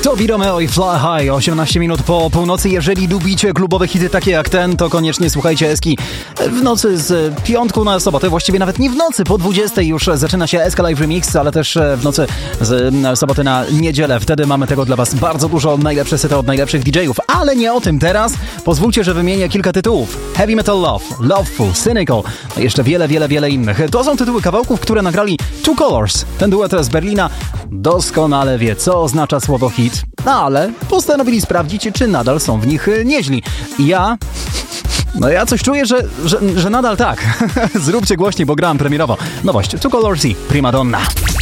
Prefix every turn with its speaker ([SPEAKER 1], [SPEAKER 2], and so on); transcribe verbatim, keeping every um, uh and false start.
[SPEAKER 1] Tobi Romeo i Fly High, osiemnaście minut po północy. Jeżeli lubicie klubowe hity takie jak ten, to koniecznie słuchajcie Eski w nocy z piątku na sobotę. Właściwie nawet nie w nocy, po dwudziestej już zaczyna się Eska Live Remix, ale też w nocy z soboty na niedzielę. Wtedy mamy tego dla was bardzo dużo, najlepsze sety od najlepszych D J ów. Ale nie o tym teraz. Pozwólcie, że wymienię kilka tytułów. Heavy Metal Love, Loveful, Cynical, no jeszcze wiele, wiele, wiele innych. To są tytuły kawałków, które nagrali Two Colors. Ten duet z Berlina doskonale wie, co oznacza słowo hit, no ale postanowili sprawdzić, czy nadal są w nich nieźli. I ja... No ja coś czuję, że, że, że nadal tak. Zróbcie głośniej, bo grałem premierowo. Nowość Two Colors i Primadonna.